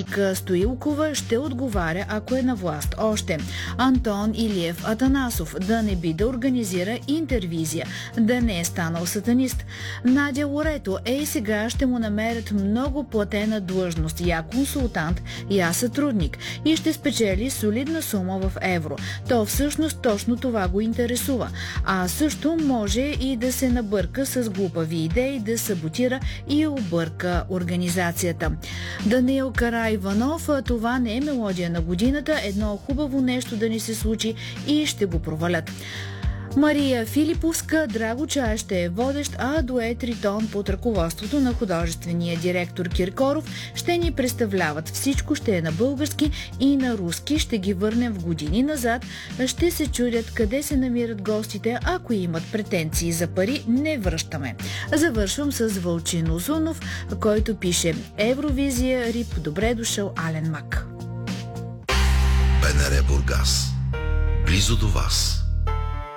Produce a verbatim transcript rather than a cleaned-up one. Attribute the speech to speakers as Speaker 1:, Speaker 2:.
Speaker 1: Дечка Стоилкова ще отговаря, ако е на власт. Още Антон Илиев Атанасов да не би да организира интервизия, да не е станал сатанист. Надя Лорето е и сега ще му намерят много платена длъжност. Я консултант, я сътрудник и ще спечели солидна сума в евро. То всъщност точно това го интересува. А също може и да се набърка с глупави идеи, да саботира и обърка организацията. Даниил Караиванов, това не е мелодия на годината, едно хубаво нещо да ни се случи и ще го провалят. Мария Филиповска, Драго Чая ще е водещ, а дует Ритон под ръководството на художествения директор Киркоров ще ни представляват. Всичко ще е на български и на руски. Ще ги върнем в години назад. Ще се чудят къде се намират гостите. Ако имат претенции за пари, не връщаме. Завършвам с Вълчин Озунов, който пише: Евровизия, Рип, добре дошъл, Ален Мак.
Speaker 2: БНР Бургас. Близо до вас.